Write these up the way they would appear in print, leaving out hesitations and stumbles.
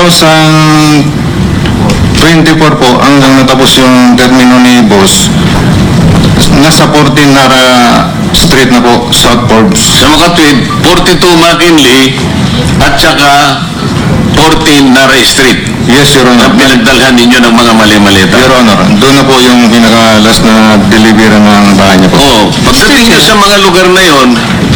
2024 po, hanggang natapos yung termino ni boss, nasa 14 Nara Street na po, South Forbes. Sa Makatwid, 42 McKinley at saka 14 Nara Street. Yes, Your Honor. Na pinagdalhan ninyo ng mga mali-malita. Your Honor, doon na po yung pinaka-last na delivery ng bahay niya po. Oo. Pagdating nyo sa mga lugar na yon,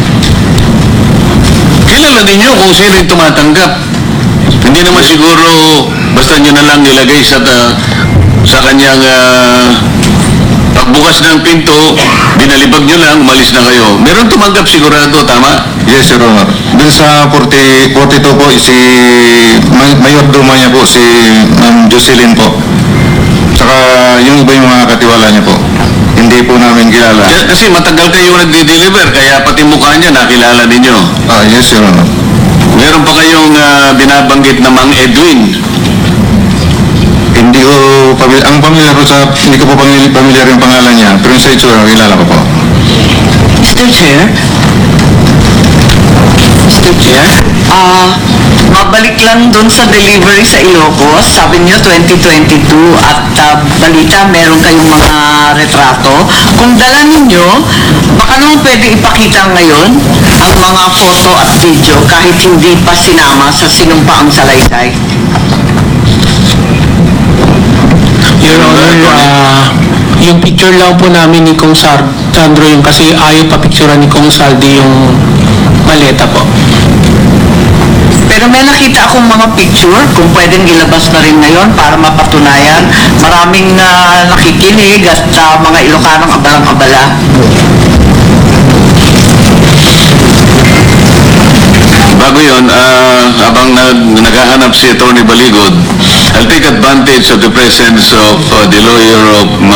kilala ninyo kung sino yung tumatanggap. Hindi naman siguro basta nyo na lang nilagay sa kanyang pagbukas ng pinto, binalibag nyo lang, umalis na kayo. Meron tumanggap sigurado, tama? Yes, Your Honor. Doon sa 42 po, si Mayordomo niya po, si Ma'am Jocelyn po. Saka yung iba yung mga katiwala niya po. Hindi po namin kilala. Kasi matagal kayo nagdi-deliver, kaya pati mukha niya nakilala ninyo. Yes, Your Honor. Meron pa kayong binabanggit na Mang Edwin. Hindi ko pamilyar po hindi ko po pamilyar yung pangalan niya, pero yung sa itsura, kilala ko po. Mr. Chair? Mr. Chair? Mabalik lang dun sa delivery sa Ilocos. Sabi niyo 2022 at balita meron kayong mga retrato. Kung dala ninyo, baka naman pwede ipakita ngayon ang mga photo at video kahit hindi pa sinama sa sinumpaang salaysay. Your Honor, yung picture lang po namin ni Kong Sandro yung kasi ayaw pa picturean ni Kong Saldi yung maleta po. Pero may nakita akong mga picture, kung pwedeng ilabas na rin ngayon para mapatunayan. Maraming nakikinig at mga Ilocanong abalang-abala. Bago yun, habang naghahanap si Atty. Baligod, I'll take advantage of the presence of the lawyer of